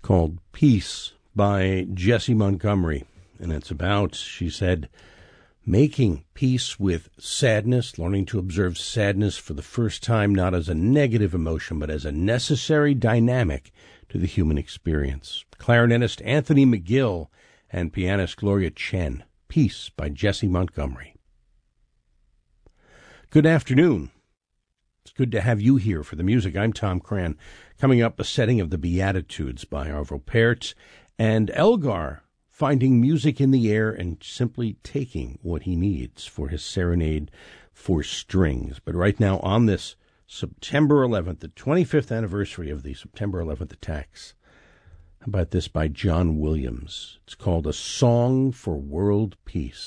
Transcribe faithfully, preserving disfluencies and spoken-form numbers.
called Peace by Jessie Montgomery. And it's about, she said, making peace with sadness, learning to observe sadness for the first time, not as a negative emotion, but as a necessary dynamic to the human experience. Clarinetist Anthony McGill and pianist Gloria Chen. Peace by Jessie Montgomery. Good afternoon. It's good to have you here for the music. I'm Tom Cran. Coming up, a setting of the Beatitudes by Arvo Pärt, and Elgar finding music in the air and simply taking what he needs for his serenade for strings. But right now, on this September eleventh, the twenty-fifth anniversary of the September eleventh attacks, how about this by John Williams? It's called A Song for World Peace.